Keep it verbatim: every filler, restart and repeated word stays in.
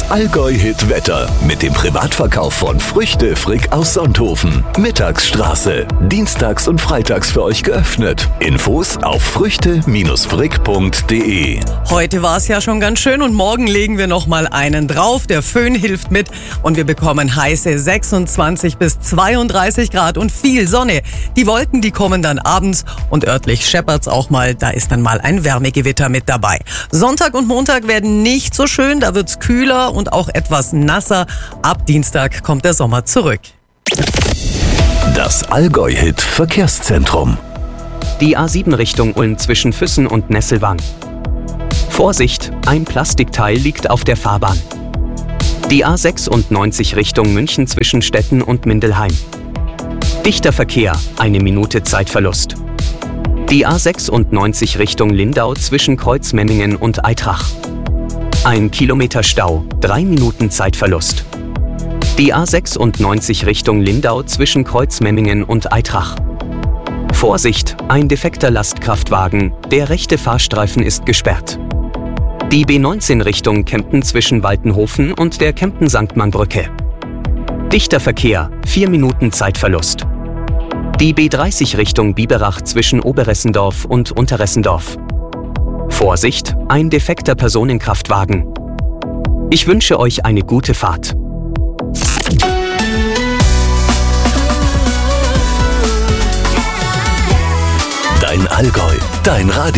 Allgäu-Hit Wetter mit dem Privatverkauf von Früchte Frick aus Sonthofen. Mittagsstraße. Dienstags und freitags für euch geöffnet. Infos auf früchte frick punkt de. Heute war es ja schon ganz schön und morgen legen wir noch mal einen drauf. Der Föhn hilft mit und wir bekommen heiße sechsundzwanzig bis zweiunddreißig Grad und viel Sonne. Die Wolken, die kommen dann abends und örtlich scheppert's auch mal. Da ist dann mal ein Wärmegewitter mit dabei. Sonntag und Montag werden nicht so schön. Da wird's kühler und auch etwas nasser. Ab Dienstag kommt der Sommer zurück. Das Allgäu-Hit Verkehrszentrum. Die A sieben Richtung Ulm zwischen Füssen und Nesselwang. Vorsicht, ein Plastikteil liegt auf der Fahrbahn. Die A sechsundneunzig Richtung München zwischen Stetten und Mindelheim. Dichter Verkehr, eine Minute Zeitverlust. Die A sechsundneunzig Richtung Lindau zwischen Kreuzmemmingen und Aitrach. Ein Kilometer Stau, drei Minuten Zeitverlust. Die A sechsundneunzig Richtung Lindau zwischen Kreuzmemmingen und Aitrach. Vorsicht, ein defekter Lastkraftwagen, der rechte Fahrstreifen ist gesperrt. Die B neunzehn Richtung Kempten zwischen Waltenhofen und der Kempten-Sanktmann-Brücke. Dichter Verkehr, vier Minuten Zeitverlust. Die B dreißig Richtung Biberach zwischen Oberessendorf und Unteressendorf. Vorsicht, ein defekter Personenkraftwagen. Ich wünsche euch eine gute Fahrt. Dein Allgäu, dein Radio.